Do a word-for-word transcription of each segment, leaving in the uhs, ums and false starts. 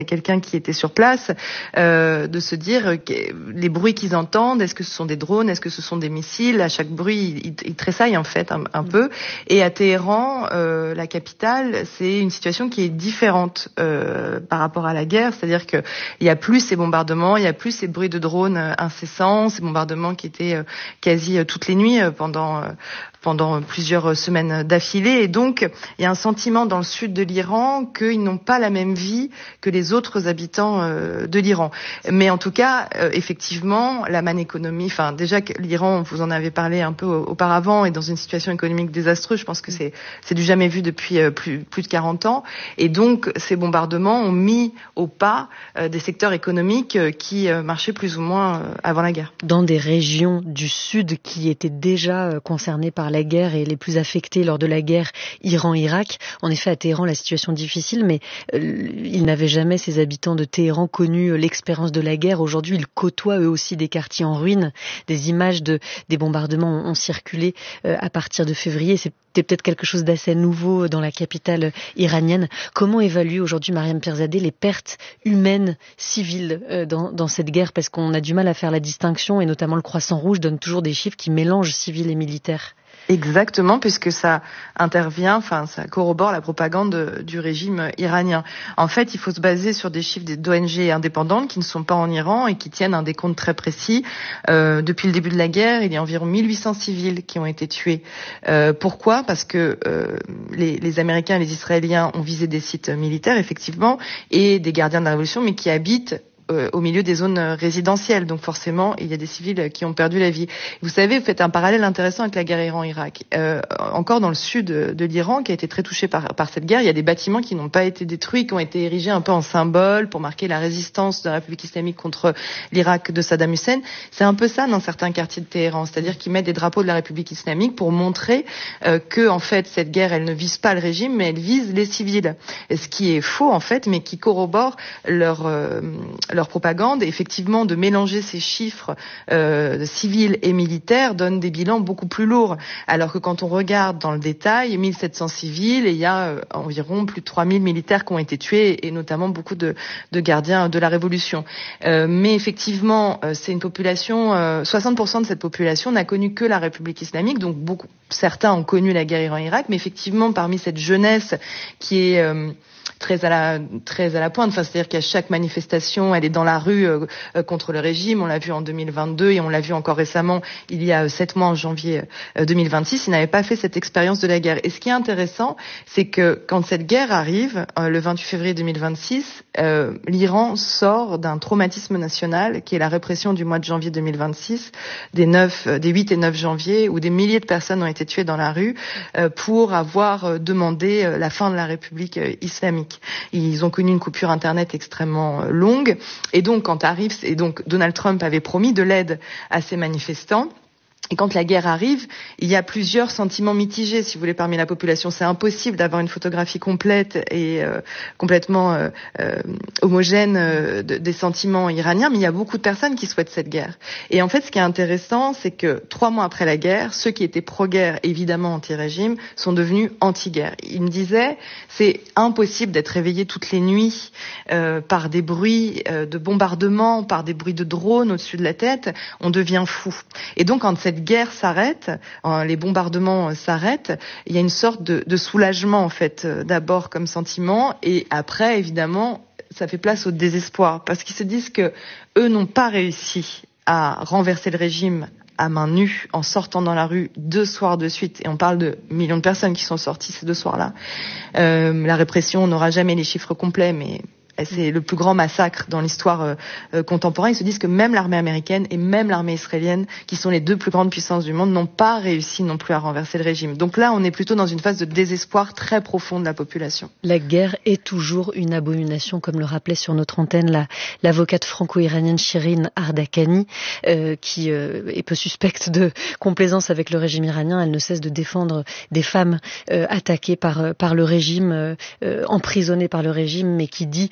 quelqu'un qui était sur place, euh, de se dire que les bruits qu'ils entendent, est-ce que ce sont des drones, est-ce que ce sont des missiles? À chaque bruit, ils, ils tressaillent en fait un, un peu. Et à Téhéran, euh, la capitale, c'est une situation qui est différente euh, par rapport à la guerre, c'est-à-dire que il y a plus ces bombardements, il y a plus ces bruits de drones incessants, ces bombardements qui étaient euh, quasi euh, toutes les nuits euh, pendant euh, pendant plusieurs semaines d'affilée. Et donc, il y a un sentiment dans le sud de l'Iran qu'ils n'ont pas la même vie que les autres habitants euh, de l'Iran. Mais en tout cas, euh, effectivement, la manne économie, enfin, déjà que l'Iran, vous en avez parlé un peu auparavant, est dans une situation économique désastreuse. Je pense que c'est, c'est du jamais vu depuis euh, plus, plus de quarante ans. Et donc, ces bombardements ont mis au pas euh, des secteurs économiques euh, qui euh, marchaient plus ou moins euh, avant la guerre. Dans des régions du sud qui étaient déjà euh, concernées par la guerre et les plus affectés lors de la guerre Iran-Irak. En effet, à Téhéran, la situation est difficile, mais euh, ils n'avaient jamais, ces habitants de Téhéran, connu l'expérience de la guerre. Aujourd'hui, ils côtoient eux aussi des quartiers en ruine. Des images de des bombardements ont, ont circulé euh, à partir de février. C'était peut-être quelque chose d'assez nouveau dans la capitale iranienne. Comment évalue aujourd'hui Mariam Pirzadeh les pertes humaines, civiles euh, dans, dans cette guerre? Parce qu'on a du mal à faire la distinction, et notamment le Croissant Rouge donne toujours des chiffres qui mélangent civils et militaires. Exactement, puisque ça intervient, enfin, ça corrobore la propagande du régime iranien. En fait, il faut se baser sur des chiffres d'O N G indépendantes qui ne sont pas en Iran et qui tiennent un décompte très précis. Euh, depuis le début de la guerre, il y a environ mille huit cents civils qui ont été tués. Euh, pourquoi? Parce que euh, les, les Américains et les Israéliens ont visé des sites militaires, effectivement, et des gardiens de la révolution, mais qui habitent au milieu des zones résidentielles. Donc forcément, il y a des civils qui ont perdu la vie. Vous savez, vous faites un parallèle intéressant avec la guerre Iran-Irak. Euh, encore dans le sud de l'Iran, qui a été très touché par, par cette guerre, il y a des bâtiments qui n'ont pas été détruits, qui ont été érigés un peu en symbole pour marquer la résistance de la République islamique contre l'Irak de Saddam Hussein. C'est un peu ça dans certains quartiers de Téhéran, c'est-à-dire qu'ils mettent des drapeaux de la République islamique pour montrer euh, que, en fait, cette guerre, elle ne vise pas le régime, mais elle vise les civils. Et ce qui est faux, en fait, mais qui corrobore leur, euh, leur leur propagande. Effectivement, de mélanger ces chiffres euh, civils et militaires donne des bilans beaucoup plus lourds. Alors que quand on regarde dans le détail, mille sept cents civils, et il y a euh, environ plus de trois mille militaires qui ont été tués, et notamment beaucoup de, de gardiens de la Révolution. Euh, mais effectivement, euh, c'est une population, euh, soixante pour cent de cette population n'a connu que la République islamique, donc beaucoup, certains ont connu la guerre Iran-Irak, mais effectivement, parmi cette jeunesse qui est euh, très à la très à la pointe, enfin c'est-à-dire qu'à chaque manifestation, elle est dans la rue euh, euh, contre le régime. On l'a vu en deux mille vingt-deux et on l'a vu encore récemment, il y a sept mois en janvier euh, deux mille vingt-six. Ils n'avaient pas fait cette expérience de la guerre. Et ce qui est intéressant, c'est que quand cette guerre arrive, euh, le vingt-huit février deux mille vingt-six, euh, l'Iran sort d'un traumatisme national qui est la répression du mois de janvier deux mille vingt-six, des neuf, des huit et neuf janvier, où des milliers de personnes ont été tuées dans la rue euh, pour avoir euh, demandé euh, la fin de la République euh, islamique. Ils ont connu une coupure internet extrêmement longue, et donc quand arrive, et donc Donald Trump avait promis de l'aide à ces manifestants. Et quand la guerre arrive, il y a plusieurs sentiments mitigés, si vous voulez, parmi la population. C'est impossible d'avoir une photographie complète et euh, complètement euh, euh, homogène euh, de, des sentiments iraniens, mais il y a beaucoup de personnes qui souhaitent cette guerre. Et en fait, ce qui est intéressant, c'est que trois mois après la guerre, ceux qui étaient pro-guerre, évidemment anti-régime, sont devenus anti-guerre. Ils me disaient, c'est impossible d'être réveillé toutes les nuits euh, par des bruits euh, de bombardements, par des bruits de drones au-dessus de la tête. On devient fou. Et donc, quand cette guerre s'arrête, les bombardements s'arrêtent, il y a une sorte de, de soulagement en fait, d'abord comme sentiment, et après évidemment ça fait place au désespoir, parce qu'ils se disent que eux n'ont pas réussi à renverser le régime à main nue en sortant dans la rue deux soirs de suite, et on parle de millions de personnes qui sont sorties ces deux soirs-là. Euh, la répression, on n'aura jamais les chiffres complets, mais c'est le plus grand massacre dans l'histoire euh, euh, contemporaine. Ils se disent que même l'armée américaine et même l'armée israélienne, qui sont les deux plus grandes puissances du monde, n'ont pas réussi non plus à renverser le régime. Donc là, on est plutôt dans une phase de désespoir très profond de la population. La guerre est toujours une abomination, comme le rappelait sur notre antenne la, l'avocate franco-iranienne Shirin Ardakani, euh, qui euh, est peu suspecte de complaisance avec le régime iranien. Elle ne cesse de défendre des femmes euh, attaquées par, par le régime, euh, emprisonnées par le régime, mais qui dit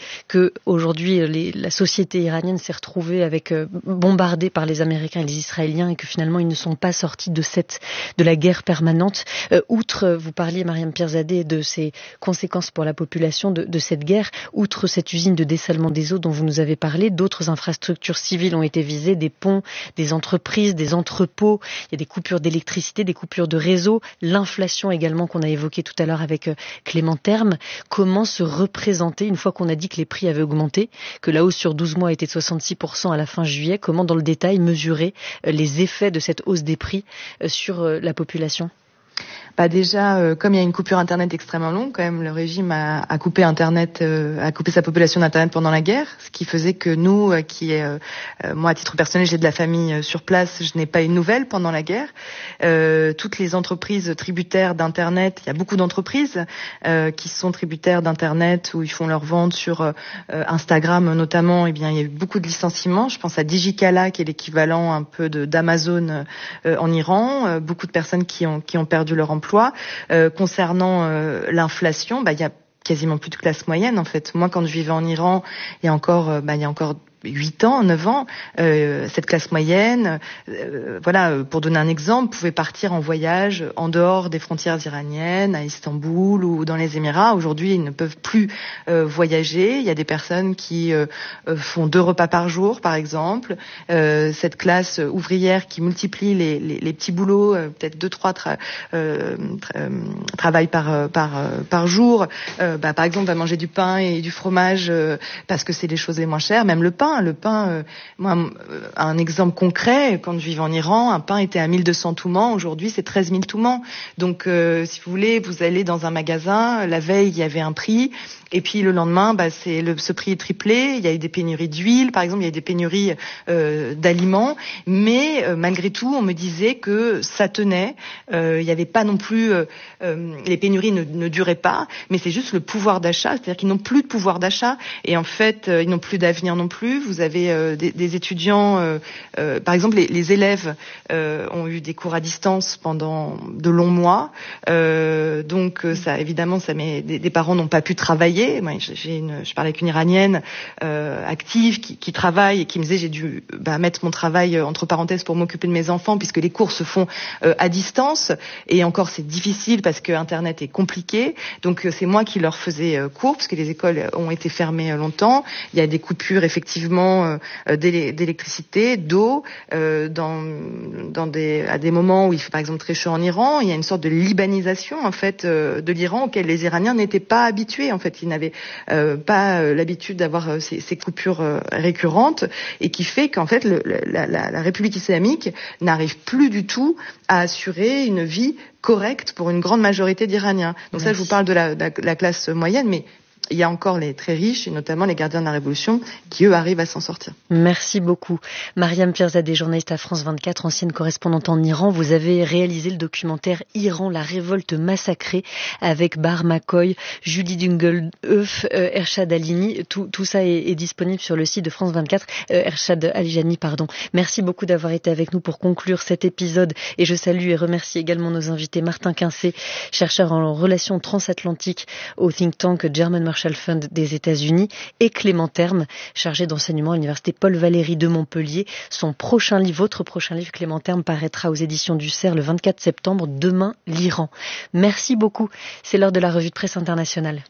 que aujourd'hui les, la société iranienne s'est retrouvée avec euh, bombardée par les Américains et les Israéliens et que finalement ils ne sont pas sortis de cette de la guerre permanente. Euh, outre, vous parliez Mariam Pierzadeh de ces conséquences pour la population de, de cette guerre, outre cette usine de dessalement des eaux dont vous nous avez parlé, d'autres infrastructures civiles ont été visées, des ponts, des entreprises, des entrepôts, il y a des coupures d'électricité, des coupures de réseau, l'inflation également qu'on a évoquée tout à l'heure avec euh, Clément Terme. Comment se représenter, une fois qu'on a dit que les prix avaient augmenté, que la hausse sur douze mois était de soixante-six pour cent à la fin juillet, comment dans le détail mesurer euh, les effets de cette hausse des prix euh, sur euh, la population ? Bah déjà, euh, comme il y a une coupure Internet extrêmement longue, quand même, le régime a, a coupé Internet, euh, a coupé sa population d'Internet pendant la guerre, ce qui faisait que nous, euh, qui est, euh, moi à titre personnel, j'ai de la famille euh, sur place, je n'ai pas eu de nouvelles pendant la guerre. Euh, toutes les entreprises tributaires d'Internet, il y a beaucoup d'entreprises euh, qui sont tributaires d'Internet où ils font leurs ventes sur euh, Instagram notamment. Eh bien, il y a eu beaucoup de licenciements. Je pense à Digicala, qui est l'équivalent un peu de d'Amazon euh, en Iran. Euh, beaucoup de personnes qui ont qui ont perdu leur emploi. Euh, concernant euh, l'inflation, bah il y a quasiment plus de classe moyenne en fait. Moi, quand je vivais en Iran, il y a encore, euh, bah il y a encore huit ans, neuf ans, euh, cette classe moyenne, euh, voilà, pour donner un exemple, pouvait partir en voyage en dehors des frontières iraniennes, à Istanbul ou dans les Émirats. Aujourd'hui, ils ne peuvent plus euh, voyager. Il y a des personnes qui euh, font deux repas par jour, par exemple. Euh, cette classe ouvrière qui multiplie les, les, les petits boulots, euh, peut-être deux, trois tra- euh, tra- travail par par par jour. Euh, bah, par exemple, va manger du pain et du fromage euh, parce que c'est les choses les moins chères. Même le pain. Le pain, euh, moi, un exemple concret, quand je vivais en Iran, un pain était à mille deux cents toumans. Aujourd'hui, c'est treize mille toumans. Donc, euh, si vous voulez, vous allez dans un magasin, la veille, il y avait un prix. Et puis le lendemain, bah, c'est le, ce prix est triplé. Il y a eu des pénuries d'huile, par exemple, il y a eu des pénuries euh, d'aliments. Mais euh, malgré tout, on me disait que ça tenait. Euh, il n'y avait pas non plus, euh, euh, les pénuries ne, ne duraient pas. Mais c'est juste le pouvoir d'achat, c'est-à-dire qu'ils n'ont plus de pouvoir d'achat. Et en fait, euh, ils n'ont plus d'avenir non plus. Vous avez euh, des, des étudiants, euh, euh, par exemple, les, les élèves euh, ont eu des cours à distance pendant de longs mois. Euh, donc, ça, évidemment, ça met, des, des parents n'ont pas pu travailler. Moi, j'ai une, je parlais avec une Iranienne euh, active qui, qui travaille et qui me disait j'ai dû bah, mettre mon travail entre parenthèses pour m'occuper de mes enfants puisque les cours se font euh, à distance et encore c'est difficile parce que Internet est compliqué. Donc c'est moi qui leur faisais euh, cours parce que les écoles ont été fermées euh, longtemps. Il y a des coupures effectivement euh, d'électricité, d'eau euh, dans, dans des, à des moments où il fait par exemple très chaud en Iran. Il y a une sorte de libanisation en fait euh, de l'Iran auquel les Iraniens n'étaient pas habitués en fait. Ils n'avaient euh, pas euh, l'habitude d'avoir euh, ces, ces coupures euh, récurrentes et qui fait qu'en fait le, la, la, la République islamique n'arrive plus du tout à assurer une vie correcte pour une grande majorité d'Iraniens. Donc Merci. Ça, je vous parle de la, de la classe moyenne, mais il y a encore les très riches, et notamment les gardiens de la Révolution, qui, eux, arrivent à s'en sortir. Merci beaucoup. Mariam Pierzadeh, journaliste à France vingt-quatre, ancienne correspondante en Iran. Vous avez réalisé le documentaire Iran, la révolte massacrée, avec Bar Makoy, Julie Dungelhoff, euh, Ershad Alini. Tout, tout ça est, est disponible sur le site de France vingt-quatre. Euh, Ershad Alijani, pardon. Merci beaucoup d'avoir été avec nous pour conclure cet épisode. Et je salue et remercie également nos invités. Martin Quincé, chercheur en relations transatlantiques au think tank German Marshall Fund des États-Unis, et Clément Terme, chargé d'enseignement à l'université Paul Valéry de Montpellier. Son prochain livre, votre prochain livre, Clément Terme, paraîtra aux éditions du Cerf le vingt-quatre septembre. Demain, l'Iran. Merci beaucoup. C'est l'heure de la revue de presse internationale.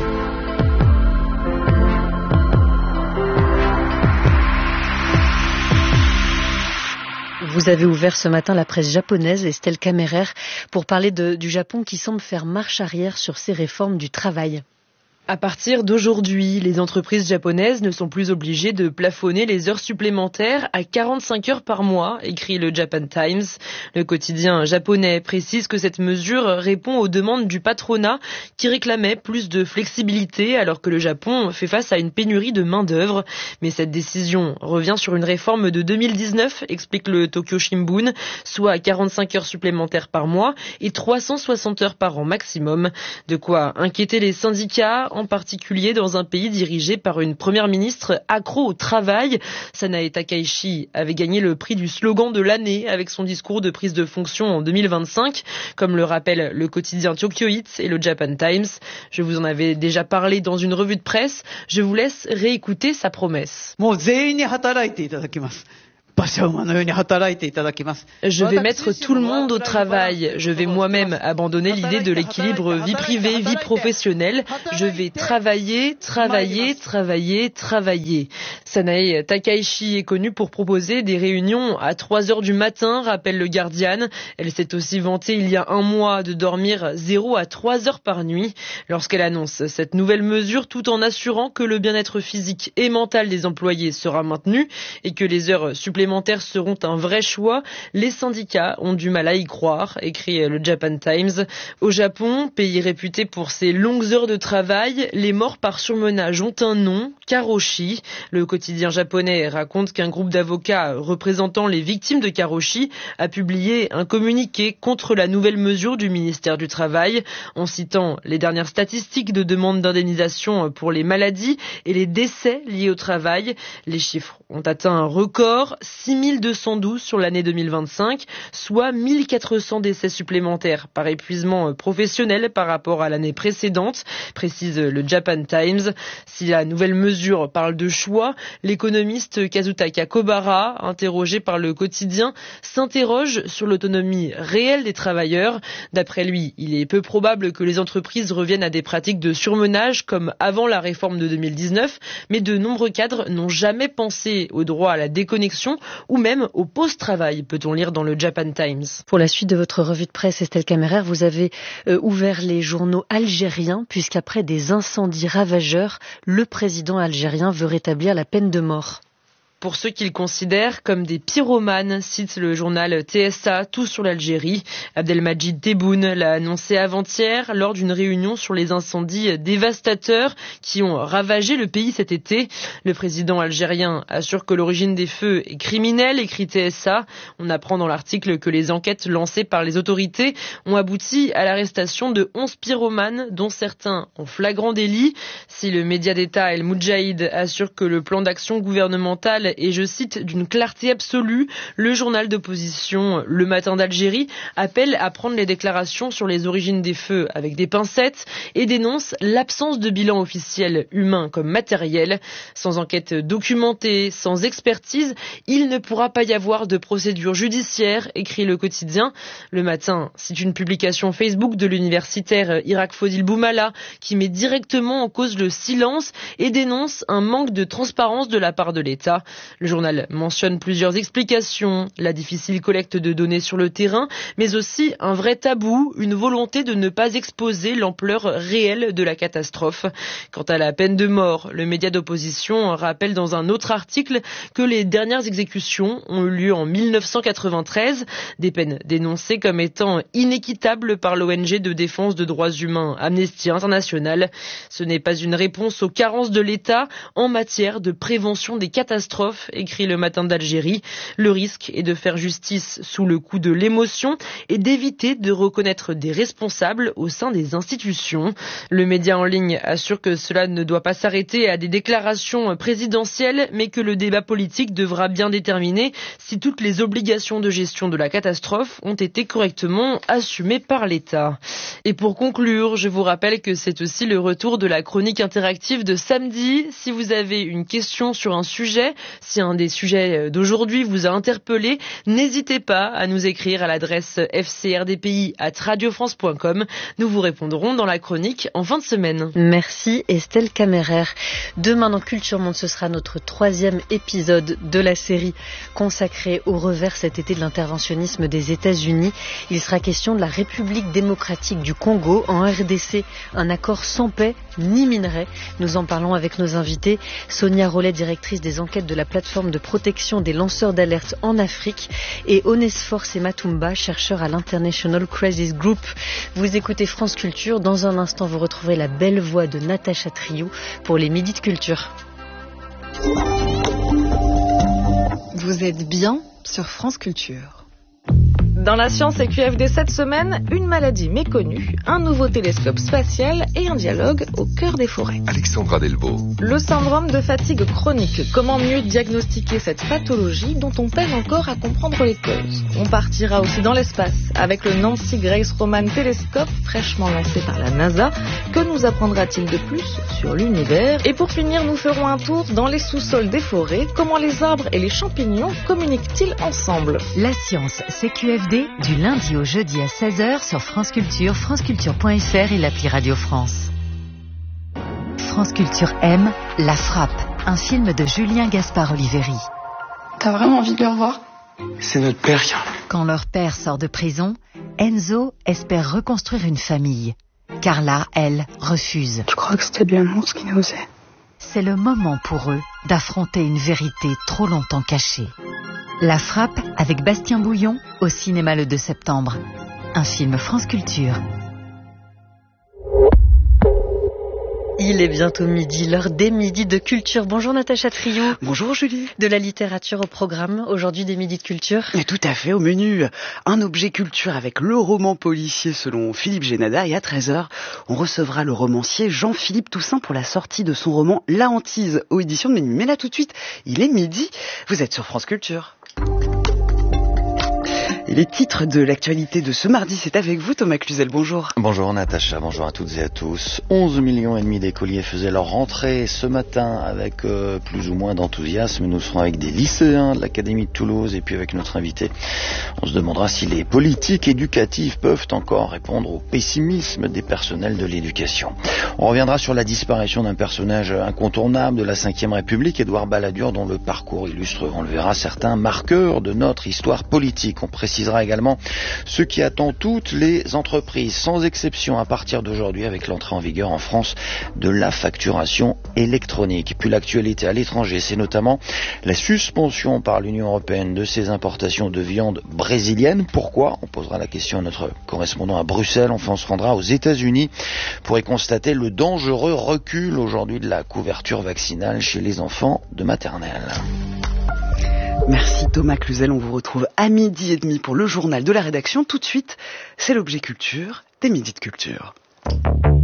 Vous avez ouvert ce matin la presse japonaise, Estelle Kammerer, pour parler de, du Japon qui semble faire marche arrière sur ses réformes du travail. À partir d'aujourd'hui, les entreprises japonaises ne sont plus obligées de plafonner les heures supplémentaires à quarante-cinq heures par mois, écrit le Japan Times. Le quotidien japonais précise que cette mesure répond aux demandes du patronat qui réclamait plus de flexibilité alors que le Japon fait face à une pénurie de main-d'œuvre. Mais cette décision revient sur une réforme de deux mille dix-neuf, explique le Tokyo Shimbun, soit quarante-cinq heures supplémentaires par mois et trois cent soixante heures par an maximum. De quoi inquiéter les syndicats. en particulier dans un pays dirigé par une première ministre accro au travail. Sanae Takaichi avait gagné le prix du slogan de l'année avec son discours de prise de fonction en deux mille vingt-cinq, comme le rappellent le quotidien Tokyo-It et le Japan Times. Je vous en avais déjà parlé dans une revue de presse. Je vous laisse réécouter sa promesse. Je vais mettre tout le monde au travail. Je vais moi-même abandonner l'idée de l'équilibre vie privée, vie professionnelle. Je vais travailler, travailler, travailler, travailler. Sanae Takaichi est connue pour proposer des réunions à trois heures du matin, rappelle le Guardian. Elle s'est aussi vantée il y a un mois de dormir zéro à trois heures par nuit lorsqu'elle annonce cette nouvelle mesure tout en assurant que le bien-être physique et mental des employés sera maintenu et que les heures supplémentaires seront un vrai choix. Les syndicats ont du mal à y croire, écrit le Japan Times. Au Japon, pays réputé pour ses longues heures de travail, les morts par surmenage ont un nom, karoshi. Le quotidien japonais raconte qu'un groupe d'avocats représentant les victimes de karoshi a publié un communiqué contre la nouvelle mesure du ministère du Travail, en citant les dernières statistiques de demande d'indemnisation pour les maladies et les décès liés au travail. Les chiffres ont atteint un record, six mille deux cent douze sur l'année deux mille vingt-cinq, soit mille quatre cents décès supplémentaires par épuisement professionnel par rapport à l'année précédente, précise le Japan Times. Si la nouvelle mesure parle de choix, l'économiste Kazutaka Kobara, interrogé par le quotidien, s'interroge sur l'autonomie réelle des travailleurs. D'après lui, il est peu probable que les entreprises reviennent à des pratiques de surmenage comme avant la réforme de deux mille dix-neuf, mais de nombreux cadres n'ont jamais pensé au droit à la déconnexion ou même au post-travail, peut-on lire dans le Japan Times. Pour la suite de votre revue de presse, Estelle Kammerer, vous avez euh, ouvert les journaux algériens, puisqu'après des incendies ravageurs, le président algérien veut rétablir la peine de mort. Pour ceux qu'il considère comme des pyromanes, cite le journal T S A, tout sur l'Algérie. Abdelmajid Tebboune l'a annoncé avant-hier lors d'une réunion sur les incendies dévastateurs qui ont ravagé le pays cet été. Le président algérien assure que l'origine des feux est criminelle, écrit T S A. On apprend dans l'article que les enquêtes lancées par les autorités ont abouti à l'arrestation de onze pyromanes, dont certains en flagrant délit. Si le média d'État El Moudjahid assure que le plan d'action gouvernemental et je cite, d'une clarté absolue, le journal d'opposition Le Matin d'Algérie appelle à prendre les déclarations sur les origines des feux avec des pincettes et dénonce l'absence de bilan officiel humain comme matériel. Sans enquête documentée, sans expertise, il ne pourra pas y avoir de procédure judiciaire, écrit le quotidien. Le Matin cite une publication Facebook de l'universitaire Irak Fodil Boumala qui met directement en cause le silence et dénonce un manque de transparence de la part de l'État. Le journal mentionne plusieurs explications, la difficile collecte de données sur le terrain, mais aussi un vrai tabou, une volonté de ne pas exposer l'ampleur réelle de la catastrophe. Quant à la peine de mort, le média d'opposition rappelle dans un autre article que les dernières exécutions ont eu lieu en mille neuf cent quatre-vingt-treize, des peines dénoncées comme étant inéquitables par l'O N G de défense de droits humains Amnesty International. Ce n'est pas une réponse aux carences de l'État en matière de prévention des catastrophes, écrit le Matin d'Algérie. Le risque est de faire justice sous le coup de l'émotion et d'éviter de reconnaître des responsables au sein des institutions. Le média en ligne assure que cela ne doit pas s'arrêter à des déclarations présidentielles, mais que le débat politique devra bien déterminer si toutes les obligations de gestion de la catastrophe ont été correctement assumées par l'État. Et pour conclure, je vous rappelle que c'est aussi le retour de la chronique interactive de samedi. Si vous avez une question sur un sujet, si un des sujets d'aujourd'hui vous a interpellé, n'hésitez pas à nous écrire à l'adresse f c r d p i arobase radio france point com. Nous vous répondrons dans la chronique en fin de semaine. Merci Estelle Kammerer. Demain dans Culture Monde, ce sera notre troisième épisode de la série consacrée au revers cet été de l'interventionnisme des États-Unis. Il sera question de la République démocratique du Congo. En R D C, un accord sans paix ni minerai. Nous en parlons avec nos invités. Sonia Rollet, directrice des enquêtes de la plateforme de protection des lanceurs d'alerte en Afrique, et Onesphore Sematumba, chercheur à l'International Crisis Group. Vous écoutez France Culture. Dans un instant, vous retrouverez la belle voix de Natacha Triou pour les Midis de Culture. Vous êtes bien sur France Culture. Dans la science et Q F D cette semaine, une maladie méconnue, un nouveau télescope spatial et un dialogue au cœur des forêts. Alexandra Delvaux. Le syndrome de fatigue chronique. Comment mieux diagnostiquer cette pathologie dont on peine encore à comprendre les causes? On partira aussi dans l'espace avec le Nancy Grace Roman Telescope fraîchement lancé par la NASA. Que nous apprendra-t-il de plus sur l'univers? Et pour finir, nous ferons un tour dans les sous-sols des forêts. Comment les arbres et les champignons communiquent-ils ensemble? La science, c'est Q F D, du lundi au jeudi à seize heures sur France Culture, franceculture point f r et l'appli Radio France. France Culture aime La Frappe, un film de Julien Gaspard Oliveri. T'as vraiment envie de le revoir? C'est notre père. Quand leur père sort de prison, Enzo espère reconstruire une famille. Carla, elle, refuse. Tu crois que c'était bien non ce qu'il nous faisait? C'est le moment pour eux d'affronter une vérité trop longtemps cachée. La Frappe avec Bastien Bouillon au cinéma le deux septembre. Un film France Culture. Il est bientôt midi, l'heure des midis de culture. Bonjour Natacha Triou. Bonjour Julie. De la littérature au programme, aujourd'hui des midis de culture. Et tout à fait, au menu, un objet culture avec le roman policier selon Philippe Génada. Et à treize heures, on recevra le romancier Jean-Philippe Toussaint pour la sortie de son roman La Hantise aux éditions de Ménil. Mais là tout de suite, il est midi, vous êtes sur France Culture. Et les titres de l'actualité de ce mardi, c'est avec vous Thomas Cluzel, bonjour. Bonjour Natacha, bonjour à toutes et à tous. onze millions et demi d'écoliers faisaient leur rentrée ce matin avec euh, plus ou moins d'enthousiasme. Nous serons avec des lycéens de l'Académie de Toulouse et puis avec notre invité. On se demandera si les politiques éducatives peuvent encore répondre au pessimisme des personnels de l'éducation. On reviendra sur la disparition d'un personnage incontournable de la cinquième République, Édouard Balladur, dont le parcours illustre, on le verra, certains marqueurs de notre histoire politique. On précisera également ce qui attend toutes les entreprises, sans exception, à partir d'aujourd'hui, avec l'entrée en vigueur en France de la facturation électronique. Puis l'actualité à l'étranger, c'est notamment la suspension par l'Union européenne de ses importations de viande brésilienne. Pourquoi? On posera la question à notre correspondant à Bruxelles. Enfin, on se rendra aux États-Unis pour y constater le dangereux recul aujourd'hui de la couverture vaccinale chez les enfants de maternelle. Merci Thomas Cluzel, on vous retrouve à midi et demi pour le journal de la rédaction. Tout de suite, c'est l'objet culture des midis de culture.